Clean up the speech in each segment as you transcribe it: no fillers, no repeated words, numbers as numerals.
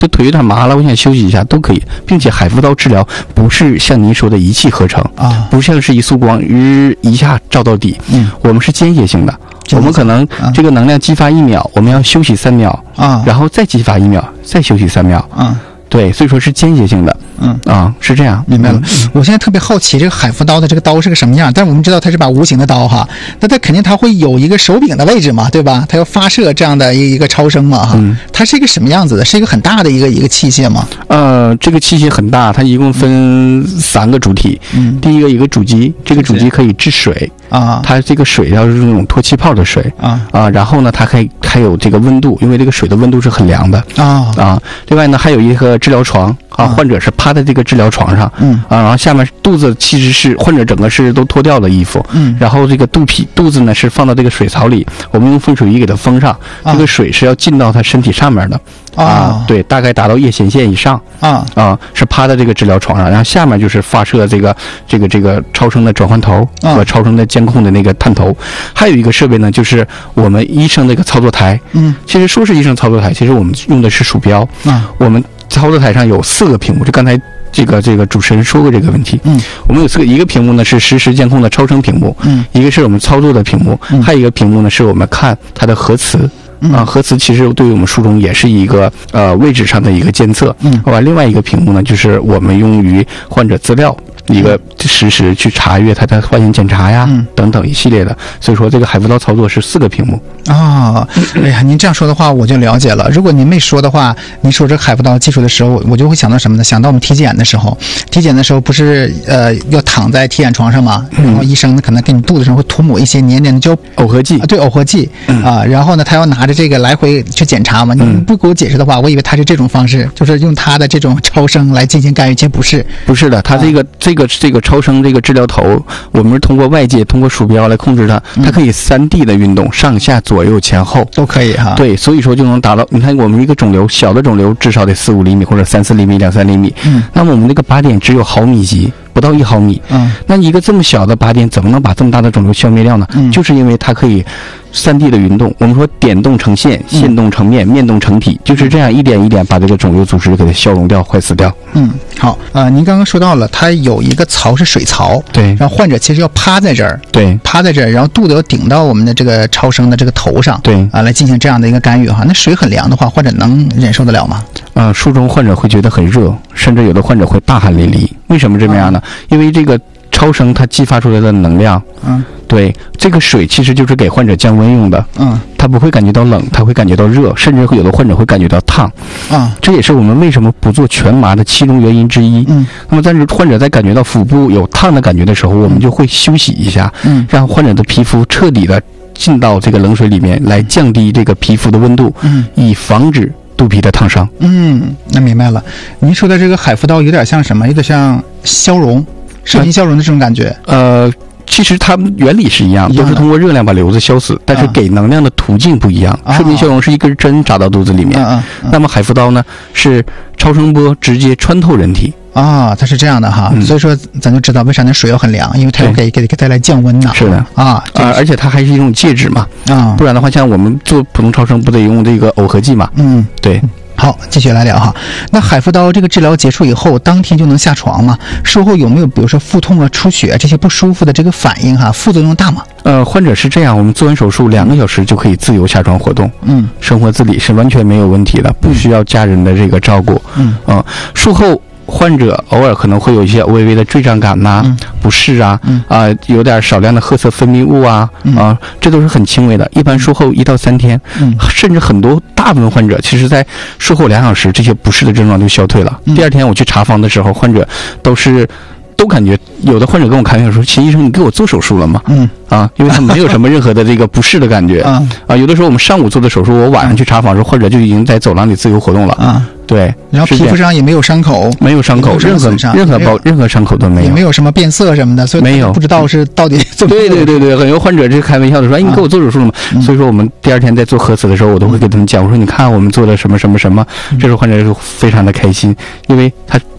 这腿有点麻了，我想休息一下都可以，并且海扶刀治疗不是像您说的仪器合成啊，不像是一束光一下照到底，我们是间歇性的。我们可能这个能量激发1秒，我们要休息3秒啊，然后再激发1秒，再休息3秒啊。对，所以说是间歇性的，是这样， 明白了。我现在特别好奇，这个海扶刀的这个刀是个什么样？但是我们知道它是把无形的刀哈，那它肯定它会有一个手柄的位置嘛，对吧？它要发射这样的一个超声嘛，哈，它是一个什么样子的？是一个很大的一个器械吗？ 这个器械很大，它一共分3个主体。第一个主机，这个主机可以治水啊，它这个水要是那种脱气泡的水啊，然后呢，它还有这个温度，因为这个水的温度是很凉的啊。另外呢，还有一个治疗床啊，患者是趴在这个治疗床上，然后下面肚子其实是患者整个是都脱掉了衣服，然后这个肚子呢是放到这个水槽里，我们用风水仪给它封上，这个水是要进到他身体上面的对，大概达到腋前线以上是趴在这个治疗床上，然后下面就是发射这个超声的转换头和超声的监控的那个探头，还有一个设备呢，就是我们医生那个操作台，其实说是医生操作台，其实我们用的是鼠标，我们操作台上有4个屏幕，就刚才这个主持人说过这个问题，我们有4个，一个屏幕呢是实时监控的超声屏幕，一个是我们操作的屏幕，还有一个屏幕呢是我们看它的核磁。核磁其实对于我们术中也是一个位置上的一个监测，另外一个屏幕呢就是我们用于患者资料一个实时去查阅他的化验检查呀等等一系列的，所以说这个海扶刀操作是4个屏幕哎呀，您这样说的话我就了解了。如果您没说的话，您说这个海扶刀技术的时候，我就会想到什么呢？想到我们体检的时候不是要躺在体检床上嘛，然后医生可能给你肚子上会涂抹一些黏黏的就耦合剂， 对，耦合剂然后呢他要拿着这个来回去检查嘛。你不给我解释的话，我以为他是这种方式，就是用他的这种超声来进行干预，其实不是的， 他这个超声这个治疗头，我们是通过外界通过鼠标来控制它，它可以3D 的运动，上下左右前后都可以哈。 对，所以说就能达到，你看我们一个肿瘤，小的肿瘤至少得4-5厘米或者3-4厘米、2-3厘米，那么我们这个靶点只有毫米级，不到1毫米，那一个这么小的靶点怎么能把这么大的肿瘤消灭掉呢？就是因为它可以3D 的运动，我们说点动成线，线动成面，面动成体，就是这样一点一点把这个肿瘤组织给它消融掉、坏死掉。 好您刚刚说到了，它有一个槽是水槽， 对， 然后患者其实要趴在这儿， 对， 趴在这儿，然后肚子要顶到我们的这个超声的这个头上， 对来进行这样的一个干预哈。那水很凉的话，患者能忍受得了吗？ 术中患者会觉得很热，甚至有的患者会大汗淋漓。为什么这么样呢？因为这个超声它激发出来的能量，对，这个水其实就是给患者降温用的，他不会感觉到冷，他会感觉到热，甚至有的患者会感觉到烫，这也是我们为什么不做全麻的其中原因之一。那么但是患者在感觉到腹部有烫的感觉的时候，我们就会休息一下，让患者的皮肤彻底的进到这个冷水里面，来降低这个皮肤的温度，以防止肚皮的烫伤。 那明白了。您说的这个海扶刀有点像什么？有点像消融，射频消融的这种感觉。 其实它们原理是一样，都是通过热量把瘤子消死，但是给能量的途径不一样。射频消融是一根针扎到肚子里面，那么海扶刀呢是超声波直接穿透人体。 它是这样的哈，所以说咱就知道为啥那水要很凉，因为它要给它来降温呢。 是的而且它还是一种介质嘛，不然的话，像我们做普通超声不得用这个耦合剂嘛？对。 好，继续来聊哈。那海扶刀这个治疗结束以后，当天就能下床吗？术后有没有比如说腹痛出血这些不舒服的这个反应哈？副作用大吗？ 患者是这样，我们做完手术2个小时就可以自由下床活动，生活自理是完全没有问题的，不需要家人的这个照顾。术后患者偶尔可能会有一些微微的坠胀感不适有点少量的褐色分泌物这都是很轻微的，一般术后1到3天，甚至很多大部分患者其实在术后2小时这些不适的症状就消退了。第2天我去查房的时候，患者都感觉，有的患者跟我开玩笑说：“秦医生，你给我做手术了吗？”因为他们没有什么任何的这个不适的感觉有的时候我们上午做的手术，我晚上去查房的时候，患者就已经在走廊里自由活动了对， 然后皮肤上也没有伤口， 任何伤口都没有， 也没有什么变色什么的，所以没有不知道是到底怎么。 对，很多患者就开玩笑的说：“你给我做手术了吗？”所以说我们第2天在做核磁的时候，我都会给他们讲，我说：“你看我们做的什么什么什么。”这时候患者就非常的开心，因为他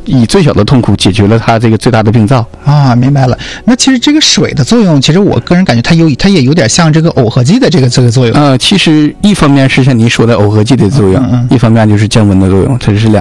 以最小的痛苦解决了他这个最大的病灶。 啊，明白了。那其实这个水的作用，其实我个人感觉它也有点像这个耦合剂的这个作用。 其实一方面是像您说的耦合剂的作用，一方面就是降温的作用，它是两